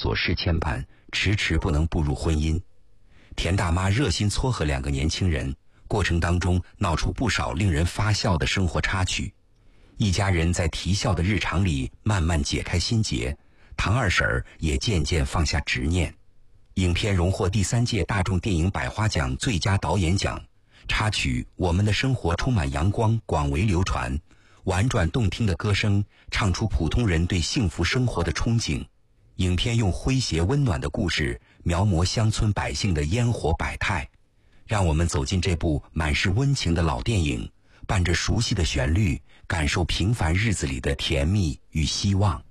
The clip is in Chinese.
琐事牵绊，迟迟不能步入婚姻。田大妈热心撮合两个年轻人，过程当中闹出不少令人发笑的生活插曲。一家人在啼笑的日常里慢慢解开心结，唐二婶儿也渐渐放下执念。影片荣获第3届大众电影百花奖最佳导演奖，插曲《我们的生活充满阳光》广为流传，婉转动听的歌声唱出普通人对幸福生活的憧憬。影片用诙谐温暖的故事描摹乡村百姓的烟火百态，让我们走进这部满是温情的老电影，伴着熟悉的旋律，感受平凡日子里的甜蜜与希望。